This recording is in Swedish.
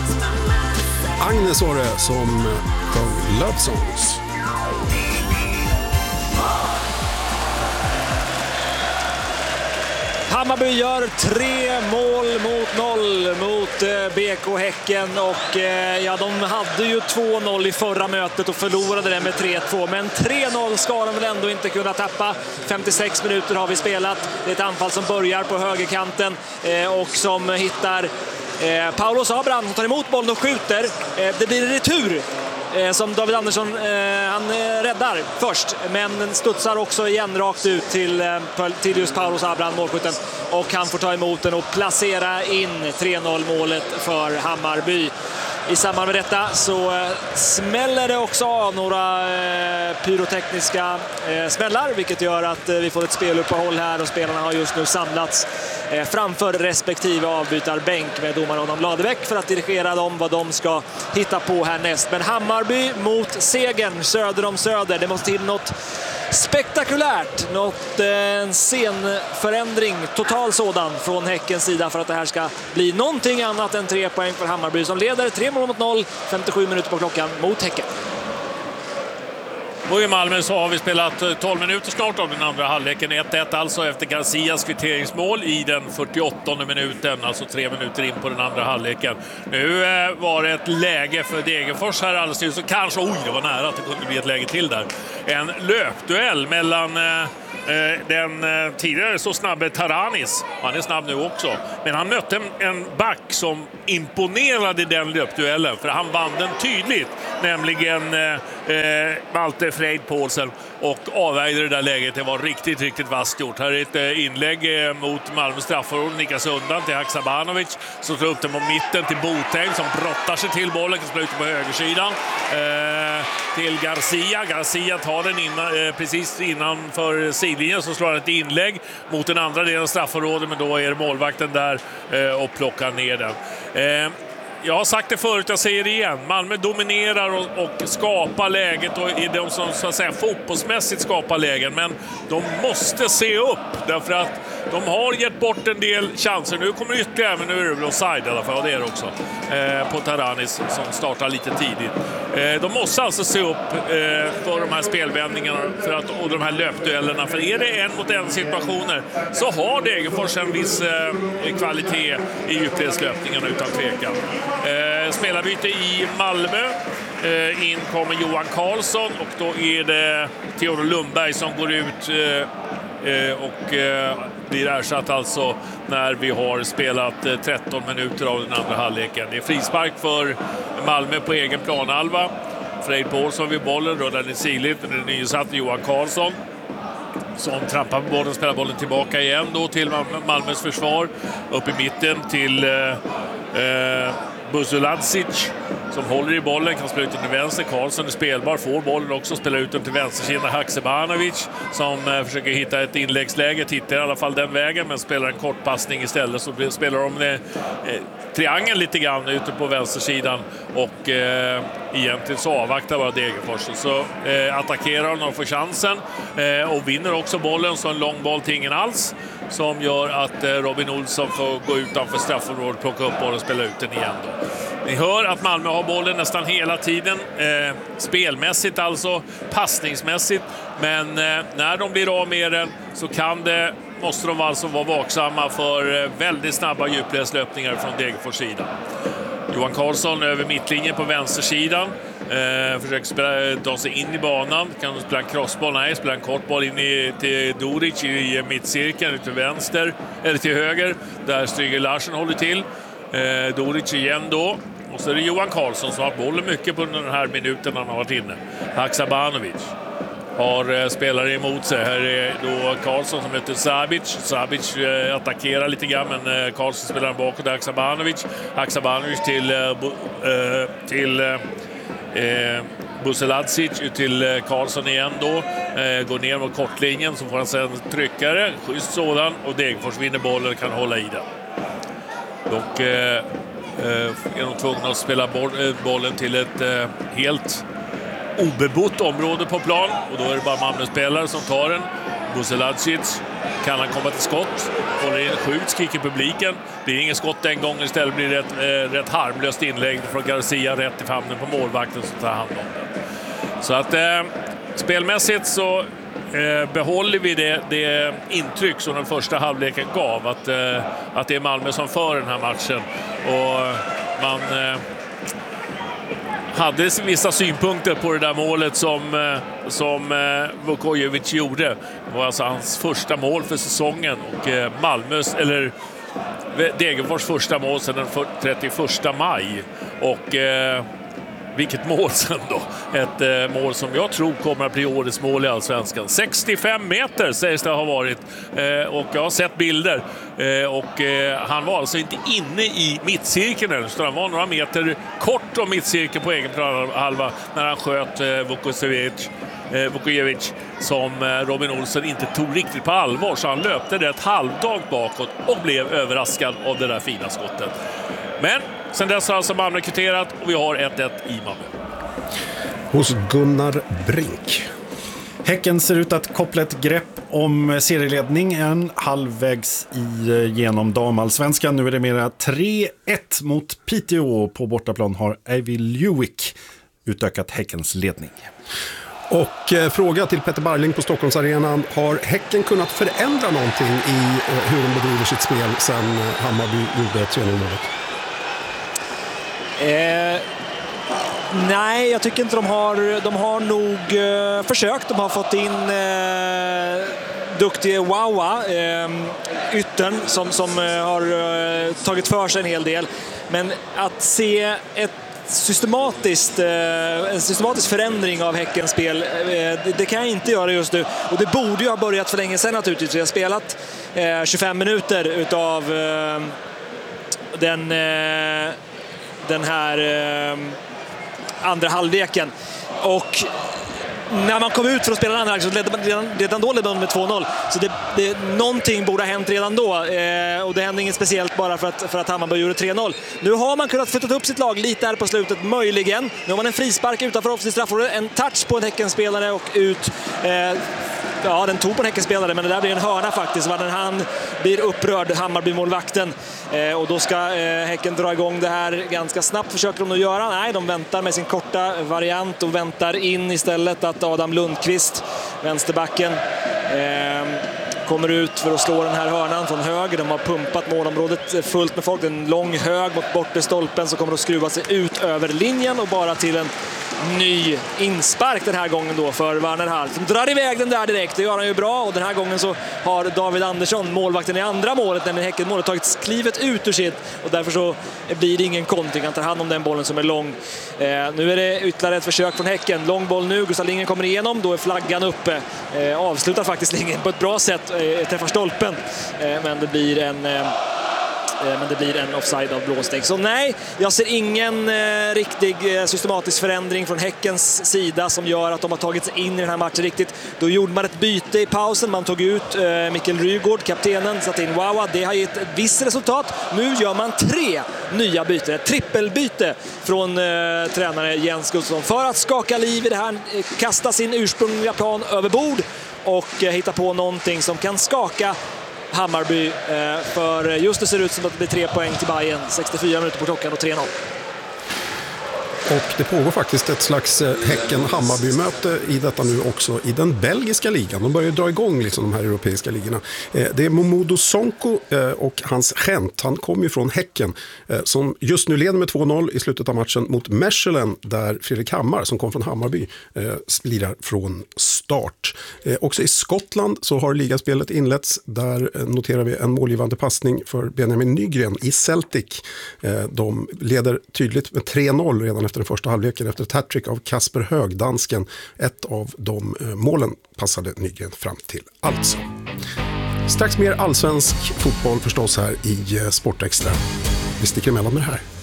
Agnes var det som sjöng Love Songs. Hammarby gör 3 mål mot 0 mot BK Häcken och ja, de hade ju 2-0 i förra mötet och förlorade det med 3-2, men 3-0 ska de väl ändå inte kunna tappa. 56 minuter har vi spelat. Det är ett anfall som börjar på högerkanten och som hittar Paulos Abraham som tar emot bollen och skjuter. Det blir en retur som David Andersson han räddar först, men studsar också igen rakt ut till just Paulos Abraham, målskytten, och han får ta emot den och placera in 3-0 målet för Hammarby. I samband med detta så smäller det också av några pyrotekniska smällar, vilket gör att vi får ett speluppehåll här och spelarna har just nu samlats framför respektive avbytarbänk med domaren Adam Ladebäck för att dirigera dem vad de ska hitta på härnäst. Men Hammarby mot segern söder om Söder. Det måste till något spektakulärt, en scenförändring, total sådan från Häckens sida för att det här ska bli någonting annat än 3 poäng för Hammarby som leder 3 mål mot 0, 57 minuter på klockan mot Häcken. Och i Malmö så har vi spelat 12 minuter snart av den andra halvleken. 1-1 alltså efter Garcias kvitteringsmål i den 48:e minuten, alltså 3 minuter in på den andra halvleken. Nu var det ett läge för Degerfors här alldeles nyss, så kanske, det var nära att det kunde bli ett läge till där. En löpduell mellan den tidigare så snabbe Taranis, han är snabb nu också, men han mötte en back som imponerade i den löpduellen, för han vann den tydligt, nämligen Malte Freid Paulsen, och avvägde det där läget. Det var riktigt, riktigt vasst gjort. Här är ett inlägg mot Malmö straffområde, nickas undan till Haksabanovic som slår upp den på mitten till Botheim som brottar sig till bollen, kan slå ut på högersidan till Garcia. Garcia tar den precis innanför sidlinjen, så slår han ett inlägg mot den andra delen av straffområdet, men då är målvakten där och plockar ner den. Jag har sagt det förut, jag säger det igen. Malmö dominerar och skapar läget och är de som så att säga fotbollsmässigt skapar lägen. Men de måste se upp därför att de har gett bort en del chanser. Nu kommer det ytterligare, men nu är det väl offside i alla fall. Det är det också. På Taranis som startar lite tidigt. De måste alltså se upp för de här spelvändningarna och de här löpduellerna. För är det en mot en situationer så har Degerfors en viss kvalitet i djupledslöpningarna utan tvekan. Spelarbyte i Malmö. In kommer Johan Karlsson och då är det Theodor Lundberg som går ut och blir ersatt alltså när vi har spelat 13 minuter av den andra halvleken. Det är frispark för Malmö på egen planhalva. Freid Paulsson vid bollen, rullar den i sidligt, men den är nysatt Johan Karlsson som trampar på bollen, spelar bollen tillbaka igen då till Malmös försvar. Upp i mitten till Buzuladzic som håller i bollen, kan spela ut den till vänster. Karlsson är spelbar, får bollen också, spelar ut den till vänstersidan. Haksabanovic som försöker hitta ett inläggsläge, tittar i alla fall den vägen, men spelar en kort passning istället. Så spelar de triangeln lite grann ute på vänstersidan och egentligen så avvaktar bara Degerfors. Så attackerar de och får chansen och vinner också bollen, så en lång boll till ingen alls som gör att Robin Olsson får gå utanför straffområdet, plocka upp bollen och spela ut den igen då. Ni hör att Malmö har bollen nästan hela tiden, spelmässigt alltså, passningsmässigt, men när de blir av med den så måste de alltså vara vaksamma för väldigt snabba djupledslöpningar från Degerfors sida. Johan Karlsson över mittlinjen på vänstersidan. Försöker dra sig in i banan. Kan de spela en crossboll? Nej, spela en kort boll in till Doric i mittcirkeln, till vänster eller till höger. Där Stryger Larsen håller till. Doric igen då. Och så är det Johan Karlsson som har bollen mycket på den här minuten han har varit inne. Haksabanovic har spelare emot sig. Här är då Karlsson som heter Sabic. Sabic attackerar lite grann, men Karlsson spelar bakåt. Haksabanovic. Haksabanovic till Buzeladzic, till Karlsson igen då. Går ner mot kortlinjen, så får han sen tryckare. Schysst sådan. Och Degerfors vinner bollen och kan hålla i den. Dock är de tvungna att spela bollen till ett helt obebott område på plan, och då är det bara Malmö-spelare som tar den. Buzeladzic kan han komma till skott. Håller in skjut, skriker publiken. Det är ingen skott den gången, istället blir det ett rätt harmlöst inlägg från Garcia rätt i famnen på målvakten som tar hand om det. Så att spelmässigt så behåller vi det intryck som den första halvleken gav, att det är Malmö som för den här matchen. Och man hade vissa synpunkter på det där målet som Vukojevic gjorde. Det var alltså hans första mål för säsongen och Malmös, eller Degerfors första mål sedan den 31 maj. Och vilket mål sen då. Ett mål som jag tror kommer att bli årets mål i Allsvenskan. 65 meter sägs det ha varit. Och jag har sett bilder. Och han var alltså inte inne i mittcirkeln. Så han var några meter kort om mittcirkeln på egen halva när han sköt Vukojevic som Robin Olsen inte tog riktigt på allvar. Så han löpte rätt halvdant bakåt och blev överraskad av det där fina skottet. Men sen dess har alltså Malmö kvitterat och vi har 1-1 i Malmö. Hos Gunnar Brink. Häcken ser ut att koppla ett grepp om serieledningen halvvägs genom damallsvenskan. Nu är det mera 3-1 mot Piteå. På bortaplan har Ivy Lewick utökat Häckens ledning. Och fråga till Petter Barling på Stockholmsarenan. Har Häcken kunnat förändra någonting i hur de bedriver sitt spel sen Hammarby gjorde 3-0-målet? Nej, jag tycker inte de har nog försökt. De har fått in duktig Wawa, yttern som har tagit för sig en hel del. Men att se en systematisk förändring av Häckens spel, det kan jag inte göra just nu. Och det borde ju ha börjat för länge sedan naturligtvis. Vi har spelat 25 minuter utav den här andra halvleken. Och när man kom ut för att spela den här så redan då ledde man med 2-0. Så någonting borde ha hänt redan då. Och det hände inget speciellt bara för att Hammarby gjorde 3-0. Nu har man kunnat flytta upp sitt lag lite här på slutet, möjligen. Nu har man en frispark utanför offensivt straffområde, en touch på en Häckenspelare och ut. Ja, den tog på en Häckenspelare, men det där blir en hörna faktiskt. När han blir upprörd, Hammarby-målvakten. Och då ska Häcken dra igång det här ganska snabbt, försöker de att göra. Nej, de väntar med sin korta variant och väntar in istället att Adam Lundqvist, vänsterbacken, kommer ut för att slå den här hörnan från höger. De har pumpat målområdet fullt med folk. En lång hög mot bortre stolpen som kommer att skruva sig ut över linjen och bara till en ny inspark den här gången då för Werner Hall. Som drar iväg den där direkt, det gör han ju bra. Och den här gången så har David Andersson, målvakten i andra målet, nämligen Häckenmålet, tagit klivet ut ur sitt. Och därför så blir det ingen kontring. Han tar hand om den bollen som är lång. Nu är det ytterligare ett försök från Häcken. Lång boll nu, Gustav Lindgren kommer igenom. Då är flaggan uppe. Avslutar faktiskt Lindgren på ett bra sätt. Träffar stolpen. Men det blir en offside av blåsteg. Så nej, jag ser ingen riktig systematisk förändring från Häckens sida som gör att de har tagit sig in i den här matchen riktigt. Då gjorde man ett byte i pausen. Man tog ut Mikael Rygaard, kaptenen, satt in Wawa. Det har gett ett visst resultat. Nu gör man 3 nya byten. Ett trippelbyte från tränare Jens Gustafsson för att skaka liv i det här. Kasta sin ursprungliga plan över bord och hitta på någonting som kan skaka Hammarby, för just det ser ut som att det blir 3 poäng till Bayern. 64 minuter på klockan och 3-0. Och det pågår faktiskt ett slags Häcken-Hammarby-möte i detta nu också i den belgiska ligan. De börjar dra igång liksom de här europeiska ligorna. Det är Momodo Sonko och hans Gent. Han kommer ju från Häcken som just nu leder med 2-0 i slutet av matchen mot Mechelen, där Fredrik Hammar som kom från Hammarby lirar från start. Också i Skottland så har ligaspelet inletts. Där noterar vi en målgivande passning för Benjamin Nygren i Celtic. De leder tydligt med 3-0 redan efter den första halvleken efter ett hattrick av Kasper Högdansken. Ett av de målen passade Nygren fram till alltså. Strax mer allsvensk fotboll förstås här i Sportextra. Vi sticker emellan med det här.